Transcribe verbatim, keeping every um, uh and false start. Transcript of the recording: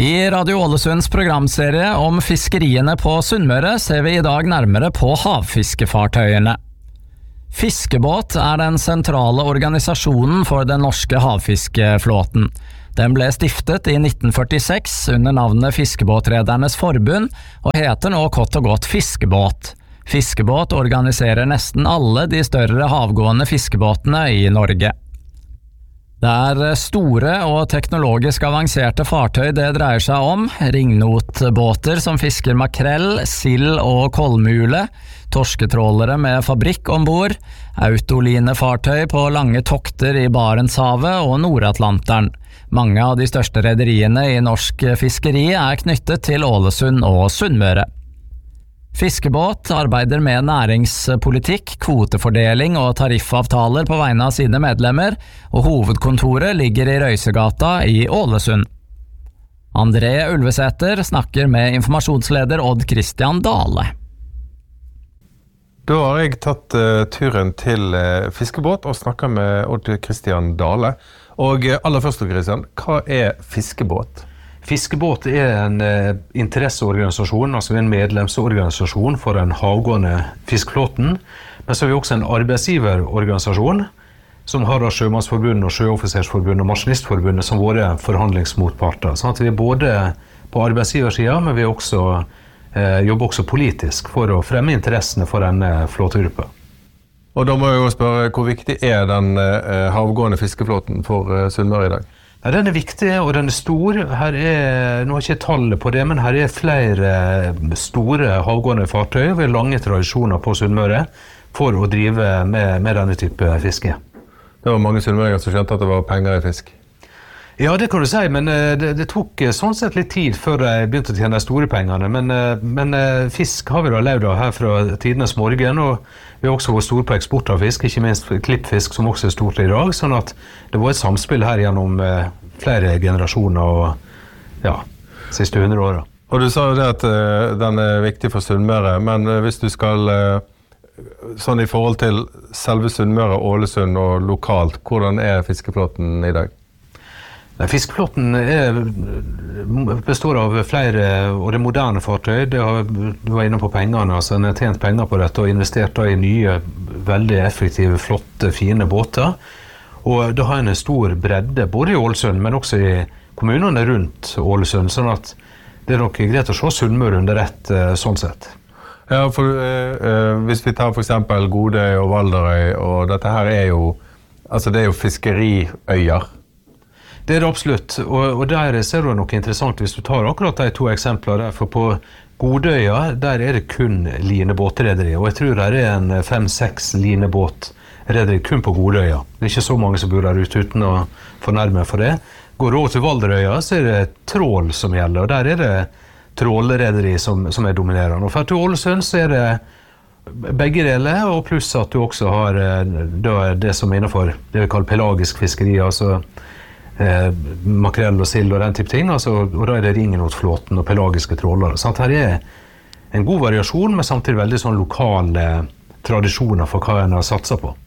I Radio Ålesunds programserie om fiskeriene på Sunnmøre ser vi i dag nærmere på havfiskefartøyene. Fiskebåt er den sentrale organisasjonen for den norske havfiskeflåten. Den ble stiftet i nitten førtiseks under navnet Fiskebåtredernes Forbund, og heter nå kort og godt Fiskebåt. Fiskebåt organiserer nesten alle de større havgående fiskebåtene i Norge. Det er store og teknologisk avanserte fartøy det dreier seg om, ringnotbåter som fisker makrell, sild og kolmule, torsketrålere med fabrikk ombord, autolinefartøy på lange tokter i Barentshavet og Nordatlanteren. Mange av de største rederiene i norsk fiskeri er knyttet til Ålesund og Sunnmøre. Fiskebåt arbeider med næringspolitikk, kvotefordeling og tariffavtaler på vegne av sine medlemmer, og hovedkontoret ligger i Røysegata i Ålesund. André Ulvesæter snakker med informasjonsleder Odd Christian Dale. Da har jeg tatt uh, turen til uh, Fiskebåt og snakket med Odd Christian Dale. Og uh, aller først, Odd Christian, hva er Fiskebåt? Fiskebåt er en eh, interesseorganisasjon, altså en medlemsorganisasjon for den havgående fiskeflåten. Men så er vi også en arbeidsgiverorganisasjon som har Sjømannsforbundet og Sjøoffisersforbundet og Maskinistforbundet som våre forhandlingsmotparter. Sånn at vi er både på arbeidsgiversiden, men vi også, eh, jobber også politisk for å fremme interessene for denne flåtegruppa. Og da må jeg jo spørre, hvor viktig er den eh, havgående fiskeflåten for eh, Sunnmøre i dag? Ja, den er viktig, og den er stor. Her er, nå har jeg ikke tallet på det, men her er flere store havgående fartøy. Vi har lange tradisjoner på Sunnmøre for å drive med, med denne type fiske. Det var mange sunnmøringer som skjønte at det var penger i fisk. Ja, det kan du si, men det, det tok sånn sett litt tid før jeg begynte å tjene de store pengene. Men, men fisk har vi da levd av her fra tidenes morgen, og vi har også vært store på eksport av fisk, ikke minst klippfisk som også er stort i dag, sånn at det var et samspill her gjennom eh, flere generasjoner og ja, siste hundre åra. Og du sa jo det at uh, den er viktig for Sunnmøre, men uh, hvis du skal, uh, sånn i forhold til selve Sunnmøre, Ålesund og lokalt, hvordan er fiskeflåten i dag? Fiskeflåten er, består av flere, og det moderne fartøy, det har, du var inne på pengene, altså en har tjent penger på dette og investert da i nye, veldig effektive, flotte, fine båter. Og da har en en stor bredde, både i Ålesund, men også i kommunene rundt Ålesund, sånn at det er nok greit å se Sunnmøre under ett, sånn sett. Ja, for uh, hvis vi tar for eksempel Godøy og Valderøy, og dette her er jo, altså det er jo fiskeriøyer. Det er det absolutt, og, og der ser du noe interessant hvis du tar akkurat de to eksempler der, for på Godøya, der er det kun linebåtrederi, og jeg tror der er en fem-seks linebåtrederi kun på Godøya. Det er ikke så mange som bor der ute uten å fornærme for det. Går du over til Valderøya, så er det trål som gjelder, og der er det trålrederi som, som er dominerende. Og for til Ålesund så er det begge deler, og pluss at du også har da, det som er innenfor det vi kaller pelagisk fiskeri, altså Eh, makrell og sild og den type ting, altså, og da er det ringnotflåten og pelagiske trålere. Så her er en god variasjon, men samtidig veldig sånn lokale tradisjoner for hva en har satset på.